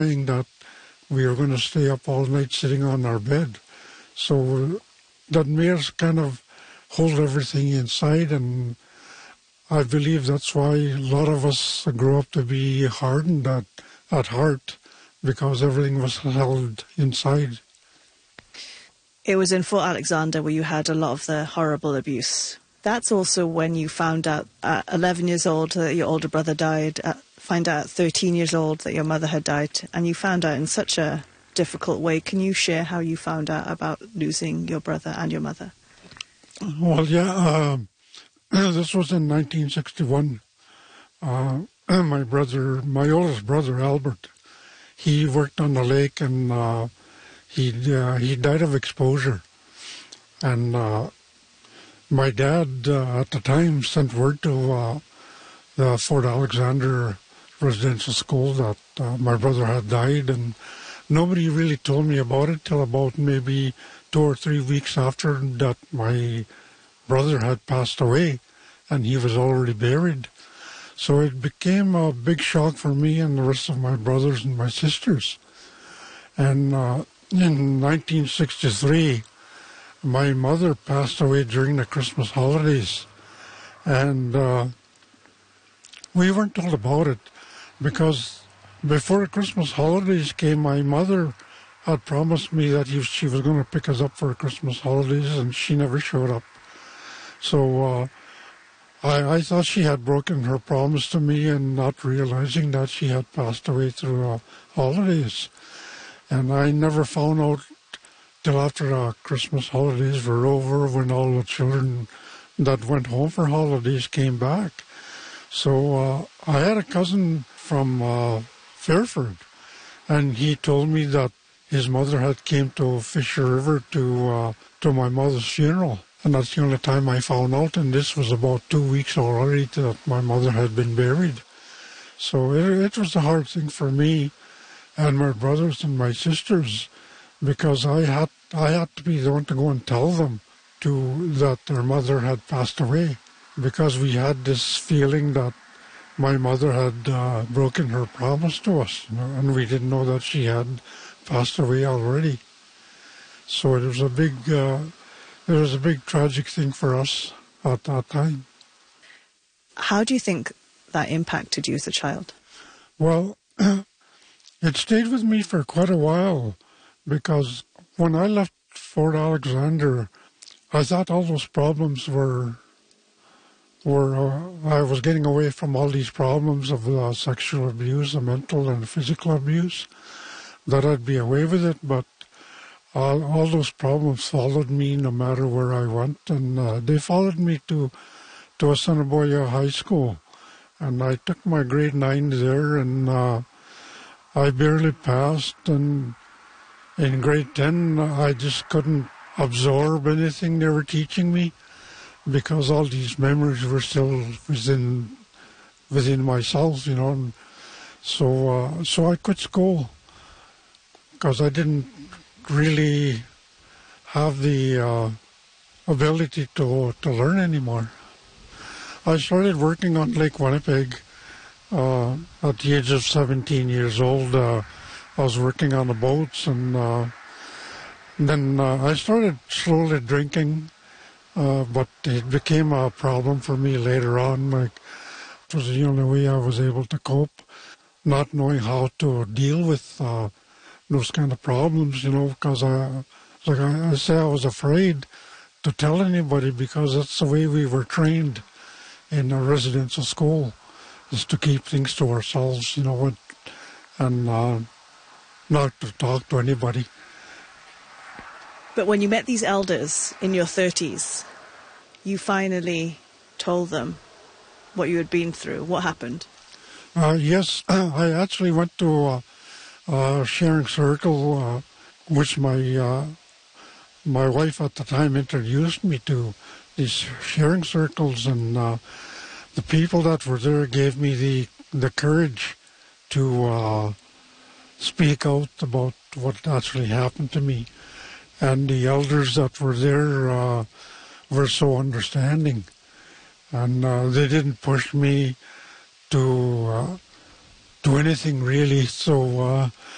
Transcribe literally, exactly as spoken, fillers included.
saying that we were going to stay up all night sitting on our bed. So that made us kind of hold everything inside, and I believe that's why a lot of us grew up to be hardened at, at heart, because everything was held inside. It was in Fort Alexander where you had a lot of the horrible abuse. That's also when you found out at eleven years old that your older brother died, at, find out at thirteen years old that your mother had died, and you found out in such a difficult way. Can you share how you found out about losing your brother and your mother? Well, yeah, uh, this was in nineteen sixty-one. Uh, my brother, my oldest brother, Albert, he worked on the lake, and uh, he uh, he died of exposure. And uh, my dad, uh, at the time, sent word to uh, the Fort Alexander residential school that uh, my brother had died, and nobody really told me about it till about maybe two or three weeks after that my brother had passed away, and he was already buried. So it became a big shock for me and the rest of my brothers and my sisters. And uh, in nineteen sixty-three, my mother passed away during the Christmas holidays. And uh, we weren't told about it because before the Christmas holidays came, my mother had promised me that she was going to pick us up for the Christmas holidays, and she never showed up. So uh, I, I thought she had broken her promise to me, and not realizing that she had passed away through uh, holidays. And I never found out till after the Christmas holidays were over, when all the children that went home for holidays came back. So uh, I had a cousin from uh, Fairford, and he told me that his mother had came to Fisher River to uh, to my mother's funeral. And that's the only time I found out, and this was about two weeks already that my mother had been buried. So it, it was a hard thing for me and my brothers and my sisters, because I had I had to be the one to go and tell them to that their mother had passed away, because we had this feeling that my mother had uh, broken her promise to us, you know, and we didn't know that she had passed away already. So it was a big uh, it was a big tragic thing for us at that time. How do you think that impacted you as a child? Well, it stayed with me for quite a while, because when I left Fort Alexander, I thought all those problems were, were uh, I was getting away from all these problems of uh, sexual abuse, the mental and physical abuse, that I'd be away with it, but all, all those problems followed me no matter where I went, and uh, they followed me to, to Assiniboia High School, and I took my grade nine there, and uh, I barely passed, and in grade ten, I just couldn't absorb anything they were teaching me, because all these memories were still within within myself, you know. And so, uh, so I quit school, because I didn't really have the uh, ability to to learn anymore. I started working on Lake Winnipeg uh, at the age of seventeen years old. Uh, I was working on the boats, and uh, then uh, I started slowly drinking, uh, but it became a problem for me later on. Like, it was the only way I was able to cope, not knowing how to deal with uh, those kind of problems, you know, because I, like I, I say, I was afraid to tell anybody, because that's the way we were trained in a residential school, is to keep things to ourselves, you know, and, and uh, not to talk to anybody. But when you met these elders in your thirties, you finally told them what you had been through. What happened? Uh, yes, I actually went to a, a sharing circle, uh, which my uh, my wife at the time introduced me to, these sharing circles, and uh, the people that were there gave me the the courage to uh, speak out about what actually happened to me. And the elders that were there uh, were so understanding, and uh, they didn't push me to uh, do anything really. So uh,